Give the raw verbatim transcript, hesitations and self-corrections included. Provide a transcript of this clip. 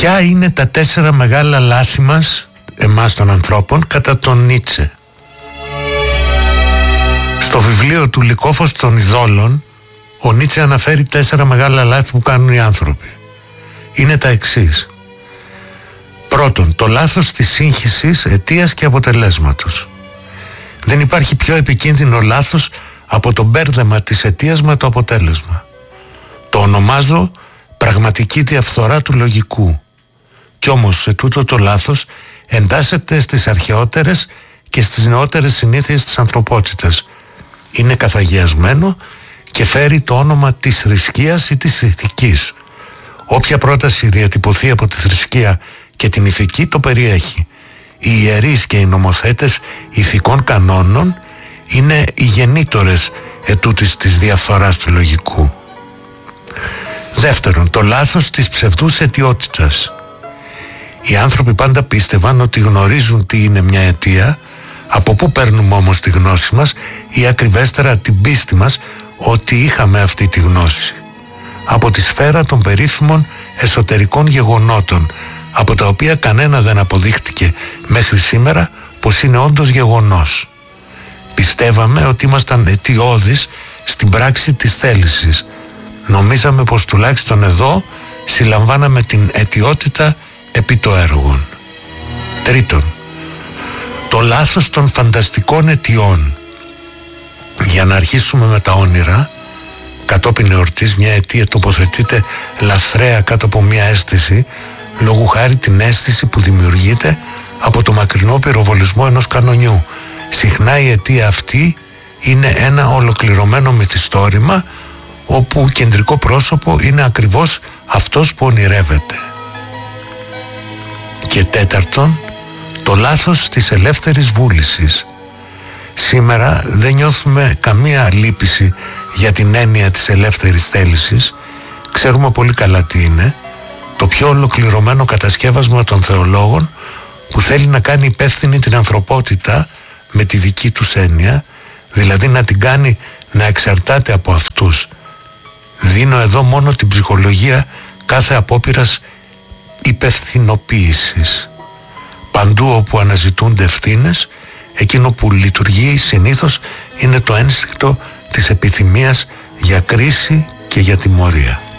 Ποια είναι τα τέσσερα μεγάλα λάθη μας, εμάς των ανθρώπων, κατά τον Νίτσε? Στο βιβλίο του «Λυκόφως των ειδόλων» ο Νίτσε αναφέρει τέσσερα μεγάλα λάθη που κάνουν οι άνθρωποι. Είναι τα εξής. Πρώτον, το λάθος της σύγχυσης αιτίας και αποτελέσματος. Δεν υπάρχει πιο επικίνδυνο λάθος από το μπέρδεμα της αιτίας με το αποτέλεσμα. Το ονομάζω πραγματική διαφθορά του λογικού. Κι όμως σε τούτο το λάθος εντάσσεται στις αρχαιότερες και στις νεότερες συνήθειες της ανθρωπότητας. Είναι καθαγιασμένο και φέρει το όνομα της θρησκείας ή της ηθικής. Όποια πρόταση διατυπωθεί από τη θρησκεία και την ηθική το περιέχει. Οι ιερείς και οι νομοθέτες ηθικών κανόνων είναι οι γεννήτορες ετούτης της διαφθοράς του λογικού. Δεύτερον, το λάθος της ψευδούς αιτιότητας. Οι άνθρωποι πάντα πίστευαν ότι γνωρίζουν τι είναι μια αιτία, από πού παίρνουμε όμως τη γνώση μας, ή ακριβέστερα την πίστη μας ότι είχαμε αυτή τη γνώση. Από τη σφαίρα των περίφημων εσωτερικών γεγονότων, από τα οποία κανένα δεν αποδείχτηκε μέχρι σήμερα πως είναι όντως γεγονός. Πιστεύαμε ότι ήμασταν αιτιώδεις στην πράξη της θέλησης. Νομίζαμε πως τουλάχιστον εδώ συλλαμβάναμε την αιτιότητα επί το έργον. Τρίτον, το λάθος των φανταστικών αιτιών. Για να αρχίσουμε με τα όνειρα, κατόπιν εορτής μια αιτία τοποθετείται λαθρέα κάτω από μια αίσθηση, λόγου χάρη την αίσθηση που δημιουργείται από το μακρινό πυροβολισμό ενός κανονιού. Συχνά η αιτία αυτή είναι ένα ολοκληρωμένο μυθιστόρημα, όπου κεντρικό πρόσωπο είναι ακριβώς αυτός που ονειρεύεται. Και τέταρτον, το λάθος της ελεύθερης βούλησης. Σήμερα δεν νιώθουμε καμία λύπηση για την έννοια της ελεύθερης θέλησης. Ξέρουμε πολύ καλά τι είναι. Το πιο ολοκληρωμένο κατασκεύασμα των θεολόγων που θέλει να κάνει υπεύθυνη την ανθρωπότητα με τη δική τους έννοια, δηλαδή να την κάνει να εξαρτάται από αυτούς. Δίνω εδώ μόνο την ψυχολογία κάθε απόπειρας υπευθυνοποίησης. Παντού όπου αναζητούνται ευθύνες, εκείνο που λειτουργεί συνήθως είναι το ένστικτο της επιθυμίας για κρίση και για τιμωρία.